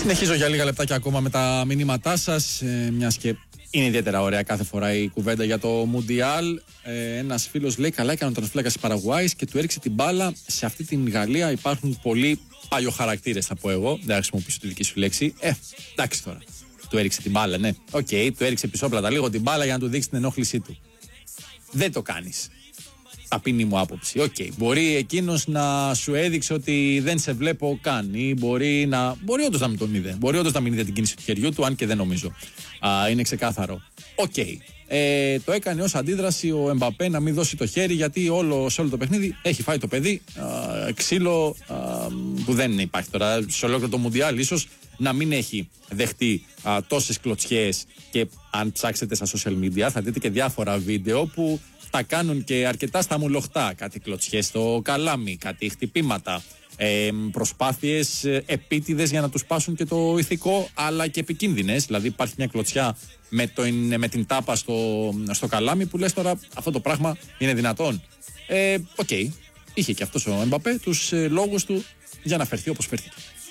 Συνεχίζω για λίγα λεπτάκια ακόμα με τα μηνύματά σας, μιας και είναι ιδιαίτερα ωραία κάθε φορά η κουβέντα για το Μουντιάλ. Ένας φίλος λέει: καλά έκανε ο τερματοφύλακας της Παραγουάης και του έριξε την μπάλα. Σε αυτή την Γαλλία υπάρχουν πολλοί παλιοχαρακτήρες, θα πω εγώ. Δεν θα χρησιμοποιήσω τη δική σου λέξη. Εντάξει τώρα. Του έριξε την μπάλα, ναι. Οκ, του έριξε πισόπλατα λίγο την μπάλα για να του δείξει την ενόχλησή του. Δεν το κάνεις. Ταπεινή μου άποψη. Μπορεί εκείνος να σου έδειξε ότι δεν σε βλέπω καν, ή μπορεί όντως να μην τον είδε. Μπορεί όντως να μην είδε την κίνηση του χεριού του, αν και δεν νομίζω. Είναι ξεκάθαρο. Το έκανε ως αντίδραση ο Εμπαπέ να μην δώσει το χέρι, γιατί σε όλο το παιχνίδι έχει φάει το παιδί ξύλο που δεν υπάρχει τώρα. Σε ολόκληρο το Μουντιάλ ίσως να μην έχει δεχτεί τόσες κλωτσιές, και αν ψάξετε στα social media θα δείτε και διάφορα βίντεο που τα κάνουν και αρκετά στα μουλοχτά. Κάτι κλωτσιές στο καλάμι, κάτι χτυπήματα, προσπάθειες επίτηδες για να τους πάσουν και το ηθικό, αλλά και επικίνδυνες. Δηλαδή υπάρχει μια κλωτσιά με την τάπα στο καλάμι που λες τώρα αυτό το πράγμα είναι δυνατόν. Είχε και αυτός ο Εμπαπέ τους λόγους του για να φερθεί όπως φέρθηκε.